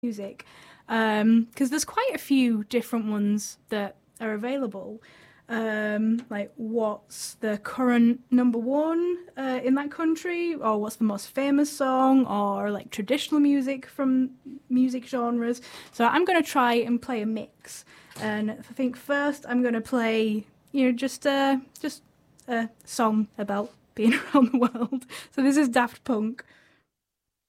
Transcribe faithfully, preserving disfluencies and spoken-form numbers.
music, um, because there's quite a few different ones that are available. Um, like what's the current number one uh, in that country, or what's the most famous song, or like traditional music from music genres. So I'm going to try and play a mix. And I think first I'm going to play, you know, just a just a song about being around the world. So this is Daft Punk